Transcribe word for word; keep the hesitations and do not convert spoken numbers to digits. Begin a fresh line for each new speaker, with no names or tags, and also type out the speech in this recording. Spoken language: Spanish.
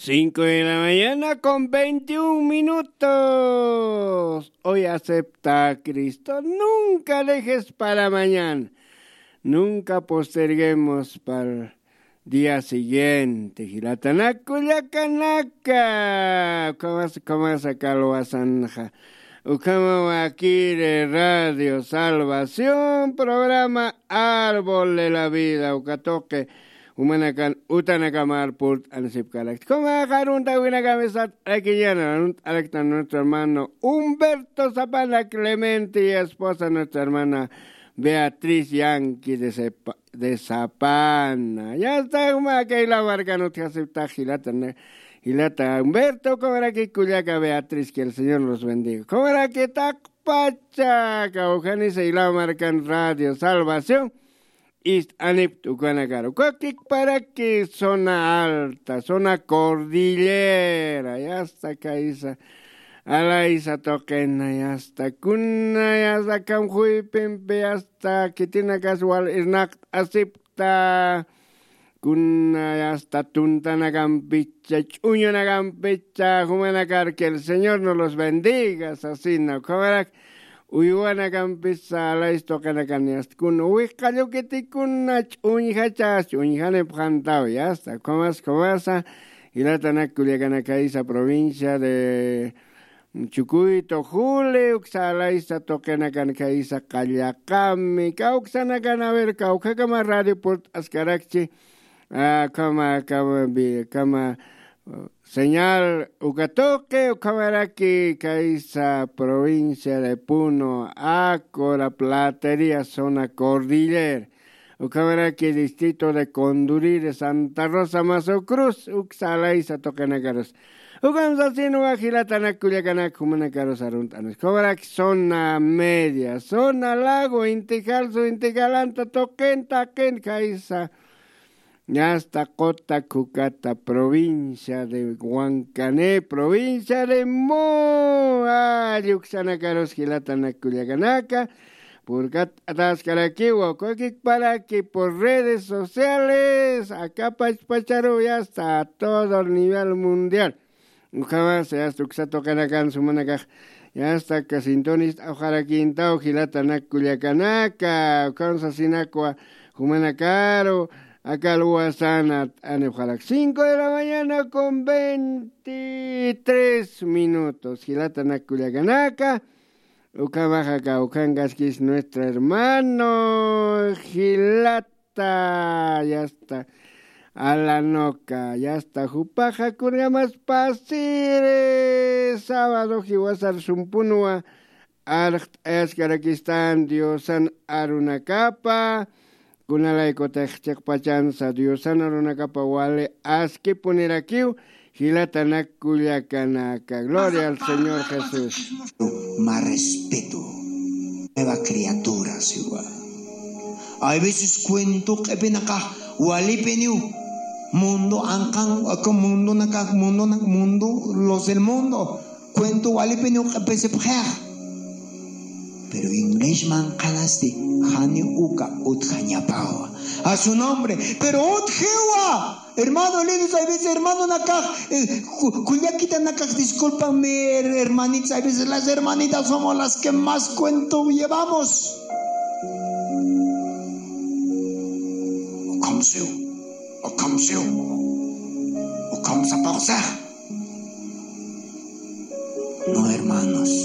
Cinco de la mañana con veintiún minutos. Hoy acepta a Cristo. Nunca dejes para mañana. Nunca posterguemos para el día siguiente. Gilatanaku yakanaka. ¿Cómo saca lo asanja? Ukama aquí de Radio Salvación, programa Árbol de la Vida. Ukatoke. Humanakan utanakamar purt ansip kalak. Como agarun tawina kamisat akiyana alekta nuestro hermano Humberto Zapana Clemente y esposa nuestra hermana Beatriz Yanqui de, Sepa, de Zapana. Ya está uma que la marca no te acepta gilata gilata Humberto como era que cuyaca Beatriz, que el Señor los bendiga. Como era que takpacha kaujani se la marca en Radio Salvación. East Anip Tucanacaro. Coquic para que zona alta, zona cordillera, ya hasta Caíza, ala isa toquena, ya hasta Cuna, ya hasta Camjuy Pempe, hasta que tiene casual, Snack acepta Cuna, ya hasta Tuntana Campicha, Chuñona Campicha, Jumanacar, que el Señor nos los bendiga, asesino, Cobrac. Uyuana campisa la istokana kanias kun uy kayo kiti kun nach unhachas unhane pantao ya hasta comas comasa y la tanaculiacana caísa provincia de Chucuy Tojule uxala ista tokena kan caísa Callacami cauxana kana ver cauca kama radio port ascarakchi ah kama kama bi kama señal Ucatoque, Ucamaraki, Caiza, provincia de Puno, Aco, La Platería, zona cordillera. Ucamaraki, distrito de Condurí, de Santa Rosa, Mazo Cruz, Uxalaiza, Tocanagaros. Ucamsasino, Agilatana, Culiacana, Cumanagaros, Aruntanos. Comaraki, zona media, zona lago, Intijalzo, Intijalanta, Toquen, Taquen, Caiza. Ya hasta Cota, Cucata, provincia de Huancané, provincia de Moa, Yuxanacaros, Gilatana, Culiacanaca, Purcat, Atascaraqui, Huacoquic, para que por redes sociales, acá Pacharo, ya hasta a todo el nivel mundial. Jamás, ya hasta Uxato Canacan, Sumanaca, ya hasta Casintonis, Ojaraquintao, Gilatana, Culiacanaca, Consasinacua, Humanacaro, acá el WhatsApp Anejalak, cinco de la mañana con veintitrés minutos. Gilatana Culiacanaca, Ucamajaca, Ucangas, que es nuestro hermano. Gilata, ya está. Alanoca, ya está. Jupaja, Curiamas, Pasires. Sábado, Jiwasar, Sumpunua, Archt, Escarakistán, Diosan, Arunacapa. Kunala ekotech pachansa Diosan Arunacapa wale aski poner aquí Gilatana Culiacanaca. Gloria al Señor Jesús.
Más respeto. Nueva criatura, igual. Hay veces cuento que ven acá, wali peniu, mundo ancan, acá mundo naca, mundo nac, mundo, los del mundo. Cuento wali peniu que pese pero Englishman calaste Hani Uka Utjañapao a su nombre, pero Utjewa, hermano lindos, hay veces hermano Nakaj, Culiaquita Nakaj, discúlpame, hermanitas, hay veces las hermanitas somos las que más cuento llevamos. O como se, o como se, o como se pasa. No, hermanos.